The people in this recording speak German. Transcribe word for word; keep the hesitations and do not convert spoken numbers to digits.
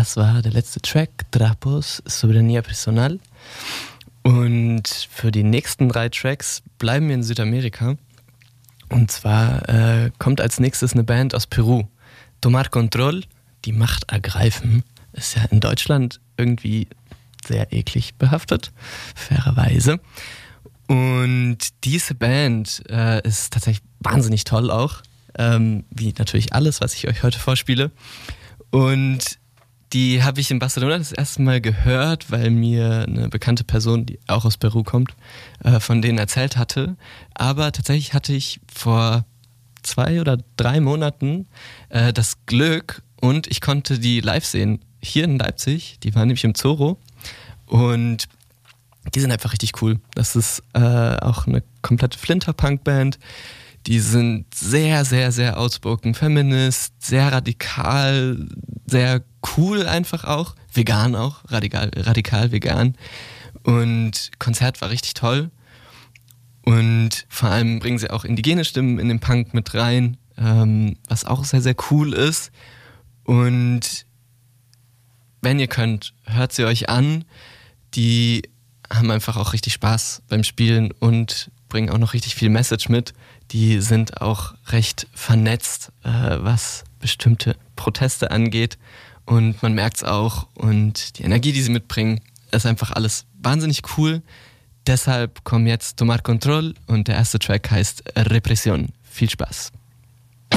Das war der letzte Track, Trapos, Soberanía Personal. Und für die nächsten drei Tracks bleiben wir in Südamerika. Und zwar äh, kommt als nächstes eine Band aus Peru. Tomar Control, die Macht ergreifen. Ist ja in Deutschland irgendwie sehr eklig behaftet, fairerweise. Und diese Band äh, ist tatsächlich wahnsinnig toll auch. Ähm, wie natürlich alles, was ich euch heute vorspiele. Und die habe ich in Barcelona das erste Mal gehört, weil mir eine bekannte Person, die auch aus Peru kommt, äh, von denen erzählt hatte. Aber tatsächlich hatte ich vor zwei oder drei Monaten äh, das Glück und ich konnte die live sehen. Hier in Leipzig, die waren nämlich im Zorro und die sind einfach richtig cool. Das ist äh, auch eine komplette Flinterpunk-Band. Die sind sehr, sehr, sehr outspoken Feminist, sehr radikal, sehr cool einfach auch. Vegan auch, radikal, radikal vegan. Und Konzert war richtig toll. Und vor allem bringen sie auch indigene Stimmen in den Punk mit rein, ähm, was auch sehr, sehr cool ist. Und wenn ihr könnt, hört sie euch an. Die haben einfach auch richtig Spaß beim Spielen und bringen auch noch richtig viel Message mit. Die sind auch recht vernetzt, äh, was bestimmte Proteste angeht. Und man merkt es auch. Und die Energie, die sie mitbringen, ist einfach alles wahnsinnig cool. Deshalb kommen jetzt Tomar Control und der erste Track heißt Represión. Viel Spaß.